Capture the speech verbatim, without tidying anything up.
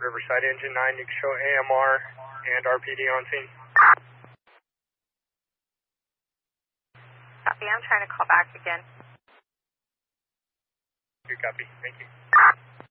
Riverside Engine nine, you can show A M R and R P D on scene. Copy, I'm trying to call back again. Good copy, thank you.